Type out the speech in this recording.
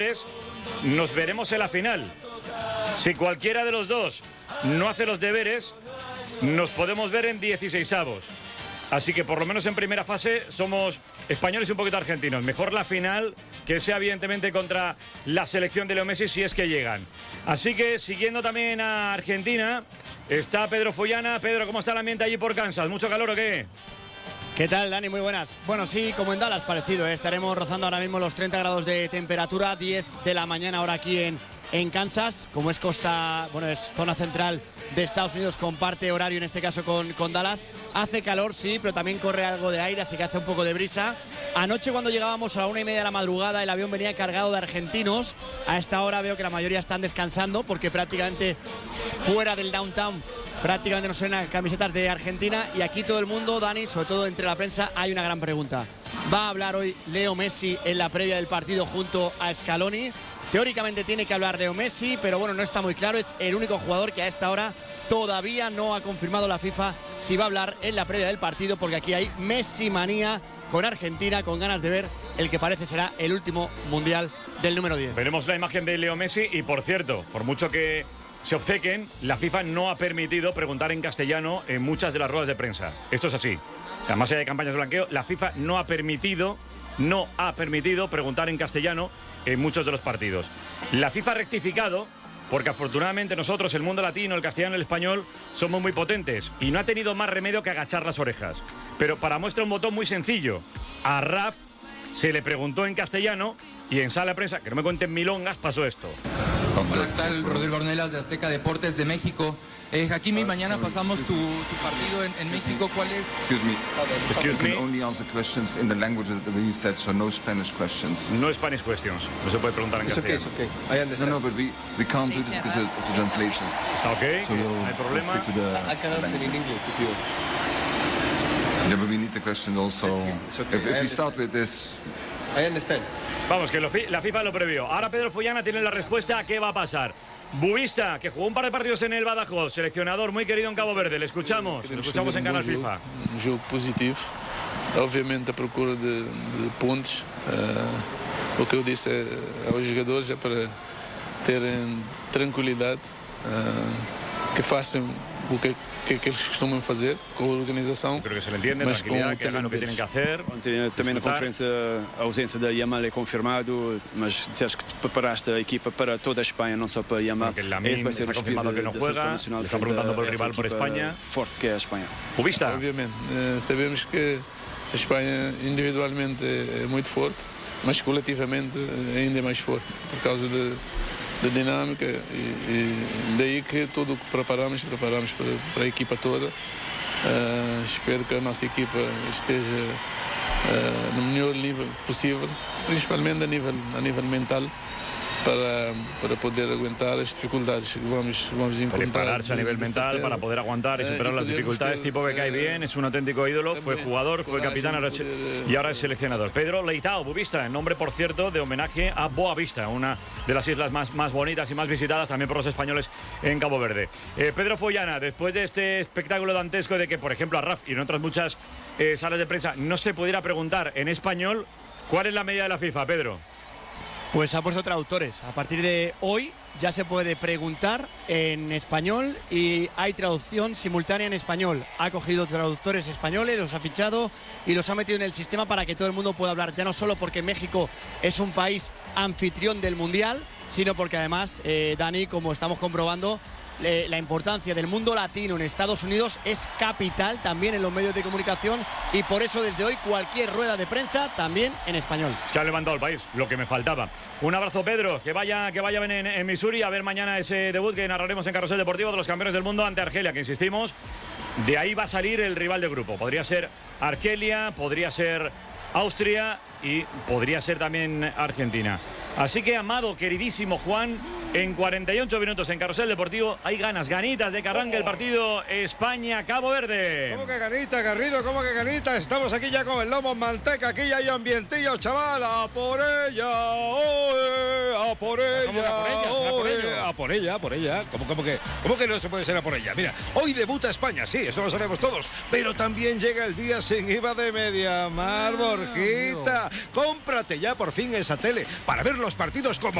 nos veremos en la final. Si cualquiera de los dos no hace los deberes, nos podemos ver en 16avos. Así que por lo menos en primera fase somos españoles y un poquito argentinos. Mejor la final que sea evidentemente contra la selección de Leo Messi si es que llegan. Así que siguiendo también a Argentina está Pedro Foyana. Pedro, ¿cómo está el ambiente allí por Kansas? ¿Mucho calor o qué? ¿Qué tal, Dani? Muy buenas. Bueno, sí, como en Dallas, parecido, ¿eh? Estaremos rozando ahora mismo los 30 grados de temperatura, 10 de la mañana ahora aquí en Kansas. Como es costa, bueno, es zona central de Estados Unidos, comparte horario en este caso con Dallas. Hace calor, sí, pero también corre algo de aire, así que hace un poco de brisa. Anoche cuando llegábamos a la 1:30 de la madrugada, el avión venía cargado de argentinos. A esta hora veo que la mayoría están descansando porque prácticamente fuera del downtown prácticamente no suenan camisetas de Argentina. Y aquí todo el mundo, Dani, sobre todo entre la prensa, hay una gran pregunta. ¿Va a hablar hoy Leo Messi en la previa del partido junto a Scaloni? Teóricamente tiene que hablar Leo Messi, pero bueno, no está muy claro. Es el único jugador que a esta hora todavía no ha confirmado la FIFA si va a hablar en la previa del partido, porque aquí hay Messi manía con Argentina, con ganas de ver el que parece será el último mundial del número 10. Veremos la imagen de Leo Messi y, por cierto, por mucho que se obcequen, la FIFA no ha permitido preguntar en castellano en muchas de las ruedas de prensa. Esto es así. Además de campañas de blanqueo, la FIFA no ha permitido preguntar en castellano en muchos de los partidos. La FIFA ha rectificado porque afortunadamente nosotros, el mundo latino, el castellano y el español, somos muy potentes y no ha tenido más remedio que agachar las orejas. Pero para muestra un botón muy sencillo. A Raf se le preguntó en castellano y en sala de prensa, que no me cuenten milongas, pasó esto. Hola, ¿qué tal? Rodrigo Ornelas de Azteca Deportes de México. Hakimi, mañana pasamos tu partido en México. ¿Cuál es? Excuse me. Excuse me. We can only answer questions in the language that we said, so no Spanish questions. No Spanish questions. No se puede preguntar en castellano. Okay. I understand. No, but we can't do it because of the translations. Está ok, So no hay problema. we'll stick to the I can answer in English if you want. Yeah, but we need the question also. It's okay. If we start with this. I understand. Vamos, que la FIFA lo previó. Ahora Pedro Foyana tiene la respuesta a qué va a pasar. Bubista, que jugó un par de partidos en el Badajoz, seleccionador muy querido en Cabo Verde. Le escuchamos en Canal FIFA. Um jogo positivo, obviamente a procura de pontos. O que eu disse aos jogadores é para terem tranquilidade, que façam o que eles costumam fazer com a organização. Creo que se le entiende, tranquilidad, que hagan lo que tienen que hacer. Também na conferência a ausência da Yamal é confirmado, mas disseste que preparaste a equipa para toda a Espanha, não só para Yamal. Ese vai ser o confirmado que no juega. Le está preguntando por el rival por España. Forte que é a Espanha. Bubista. Obviamente, sabemos que a Espanha individualmente é muito forte, mas coletivamente ainda é mais forte por causa da dinâmica e daí que tudo o que preparamos para a equipa toda. Espero que a nossa equipa esteja no melhor nível possível, principalmente a nível mental, para poder aguantar las dificultades que vamos a encontrar. Prepararse a nivel mental para poder aguantar y superar las dificultades. Tipo que cae bien, es un auténtico ídolo, fue jugador, fue capitán y ahora es seleccionador. Pedro Leitao, Bubista, en nombre, por cierto, de homenaje a Boavista, una de las islas más bonitas y más visitadas también por los españoles en Cabo Verde. Pedro Foyana, después de este espectáculo dantesco de que, por ejemplo, a Raf y en otras muchas salas de prensa no se pudiera preguntar en español, ¿cuál es la medida de la FIFA, Pedro? Pues ha puesto traductores. A partir de hoy ya se puede preguntar en español y hay traducción simultánea en español. Ha cogido traductores españoles, los ha fichado y los ha metido en el sistema para que todo el mundo pueda hablar. Ya no solo porque México es un país anfitrión del Mundial, sino porque además, Dani, como estamos comprobando, la importancia del mundo latino en Estados Unidos es capital también en los medios de comunicación y por eso desde hoy cualquier rueda de prensa también en español. Es que ha levantado el país, lo que me faltaba. Un abrazo, Pedro, que vaya bien en Missouri a ver mañana ese debut que narraremos en Carrusel Deportivo de los campeones del mundo ante Argelia, que insistimos, de ahí va a salir el rival de grupo. Podría ser Argelia, podría ser Austria y podría ser también Argentina. Así que, amado, queridísimo Juan, en 48 minutos en Carrusel Deportivo hay ganitas de que arranque el partido España-Cabo Verde. ¿Cómo que ganita, Garrido? ¿Cómo que ganita? Estamos aquí ya con el lomo en manteca, aquí ya hay ambientillo, chaval. ¡A por ella! ¡Oe! ¡A por ella. ¿Cómo que a por ella? ¿Será por ello? A por ella. ¿Cómo que no se puede ser a por ella? Mira, hoy debuta España, sí, eso lo sabemos todos. Pero también llega el día sin IVA de Mediamar, Borjita. Cómprate ya por fin esa tele para ver los partidos como